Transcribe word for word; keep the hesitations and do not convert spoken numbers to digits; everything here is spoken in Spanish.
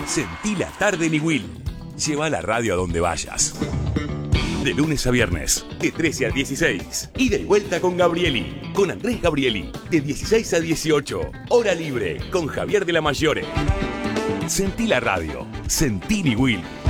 Sentí la tarde en Iguil. Lleva la radio a donde vayas. De lunes a viernes, de trece a dieciséis. Ida y vuelta con Gabrieli. Con Andrés Gabrieli. De dieciséis a dieciocho. Hora libre con Javier de la Mayore. Sentí la radio. Sentí Iguil.